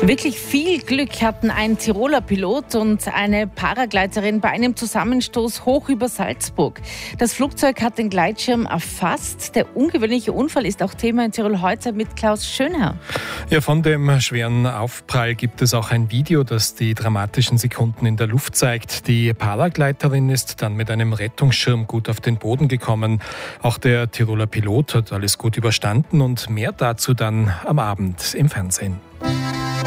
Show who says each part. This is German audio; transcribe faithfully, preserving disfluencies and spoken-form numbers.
Speaker 1: Wirklich viel Glück hatten ein Tiroler Pilot und eine Paragleiterin bei einem Zusammenstoß hoch über Salzburg. Das Flugzeug hat den Gleitschirm erfasst. Der ungewöhnliche Unfall ist auch Thema in Tirol heute mit Klaus Schönherr.
Speaker 2: Ja, von dem schweren Aufprall gibt es auch ein Video, das die dramatischen Sekunden in der Luft zeigt. Die Paragleiterin ist dann mit einem Rettungsschirm gut auf den Boden gekommen. Auch der Tiroler Pilot hat alles gut überstanden und mehr dazu dann am Abend im Fernsehen.